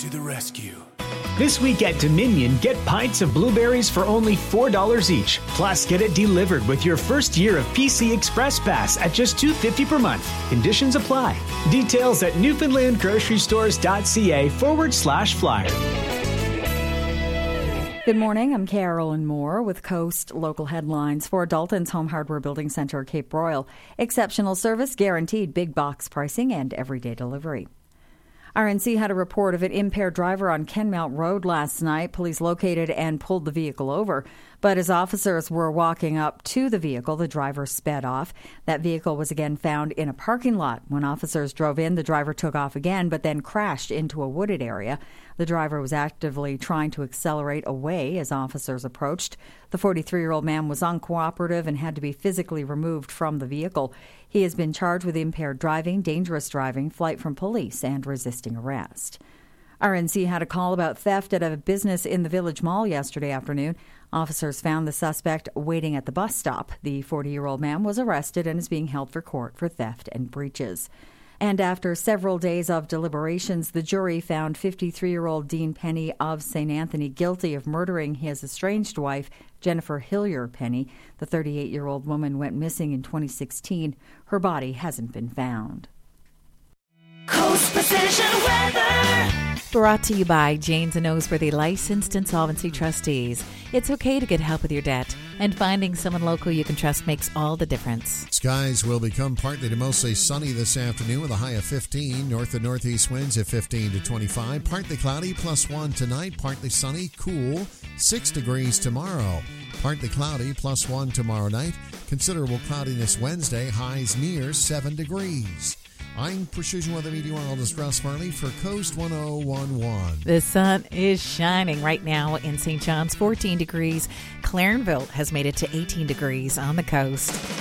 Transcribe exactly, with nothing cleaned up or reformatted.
to the rescue. This week at Dominion, get pints of blueberries for only four dollars each. Plus, get it delivered with your first year of P C Express Pass at just two dollars and fifty cents per month. Conditions apply. Details at newfoundlandgrocerystores.ca forward slash flyer. Good morning. I'm Carolyn Moore with Coast Local Headlines. For Dalton's Home Hardware Building Centre, Cape Royal. Exceptional service, guaranteed big box pricing, and everyday delivery. R N C had a report of an impaired driver on Kenmount Road last night. Police located and pulled the vehicle over. But as officers were walking up to the vehicle, the driver sped off. That vehicle was again found in a parking lot. When officers drove in, the driver took off again, but then crashed into a wooded area. The driver was actively trying to accelerate away as officers approached. The forty-three-year-old man was uncooperative and had to be physically removed from the vehicle. He has been charged with impaired driving, dangerous driving, flight from police, and resisting arrest. R N C had a call about theft at a business in the Village Mall yesterday afternoon. Officers found the suspect waiting at the bus stop. The forty-year-old man was arrested and is being held for court for theft and breaches. And after several days of deliberations, the jury found fifty-three-year-old Dean Penny of Saint Anthony guilty of murdering his estranged wife, Jennifer Hillier Penny. The thirty-eight-year-old woman went missing in twenty sixteen. Her body hasn't been found. Coast Precision Weather. Brought to you by Janes and Noseworthy Licensed Insolvency Trustees. It's okay to get help with your debt, and finding someone local you can trust makes all the difference. Skies will become partly to mostly sunny this afternoon with a high of fifteen. North and northeast winds at fifteen to twenty-five. Partly cloudy, plus one tonight. Partly sunny, cool, six degrees tomorrow. Partly cloudy, plus one tomorrow night. Considerable cloudiness Wednesday, highs near seven degrees. I'm Precision Weather Meteorologist Russ Farley for Coast one oh one point one. The sun is shining right now in Saint John's, fourteen degrees. Clarenville has made it to eighteen degrees on the coast.